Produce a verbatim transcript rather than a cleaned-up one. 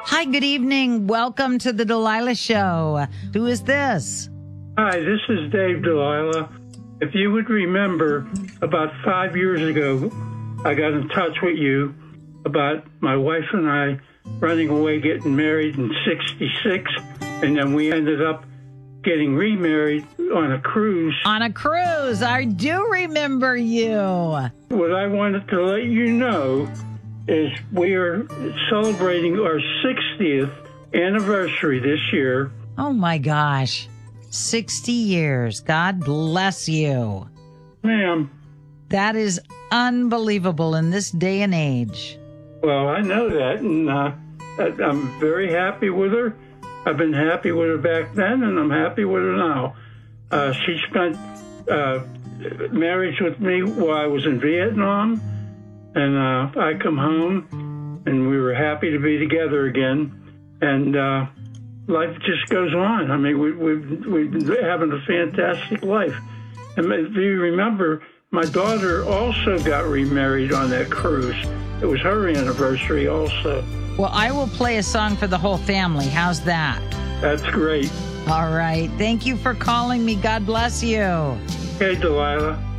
Hi, good evening. Welcome to the Delilah Show. Who is this? Hi, this is Dave Delilah. If you would remember, about five years ago, I got in touch with you about my wife and I running away, getting married in sixty-six, and then we ended up getting remarried on a cruise. On a cruise. I do remember you. What I wanted to let you know is we are celebrating our sixtieth anniversary this year. Oh, my gosh. sixty years. God bless you. Ma'am. That is unbelievable in this day and age. Well, I know that, and uh, I'm very happy with her. I've been happy with her back then, and I'm happy with her now. Uh, she spent uh, marriage with me while I was in Vietnam, and uh, I come home, and we were happy to be together again. And uh, life just goes on. I mean, we, we've, we've been having a fantastic life. And if you remember, my daughter also got remarried on that cruise. It was her anniversary also. Well, I will play a song for the whole family. How's that? That's great. All right. Thank you for calling me. God bless you. Okay, Delilah.